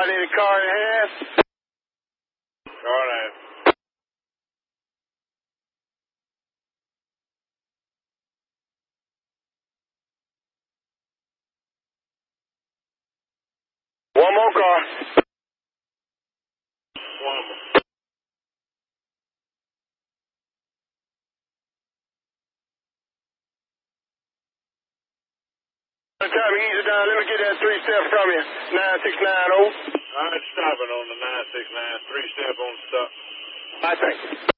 I need a car and a half. Car and a half. One more car. One more. By the time you ease it down, let me get that 3-step from you. 9690. All right, stopping on the 969. 3-step on the stop. I think.